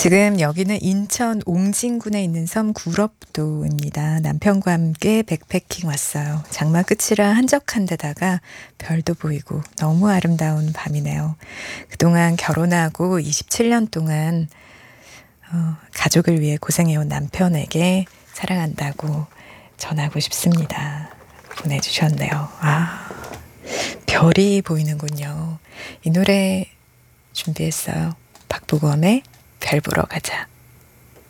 지금 여기는 인천 옹진군에 있는 섬 구럽도입니다. 남편과 함께 백패킹 왔어요. 장마 끝이라 한적한 데다가 별도 보이고 너무 아름다운 밤이네요. 그동안 결혼하고 27년 동안 가족을 위해 고생해온 남편에게 사랑한다고 전하고 싶습니다. 보내주셨네요. 별이 보이는군요. 이 노래 준비했어요. 박보검의 별 보러 가자.